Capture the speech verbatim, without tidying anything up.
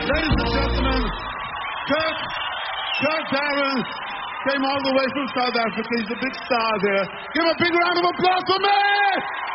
Ladies and gentlemen, Kirk, Kirk Darren came all the way from South Africa. He's a big star there. Give a big round of applause for me!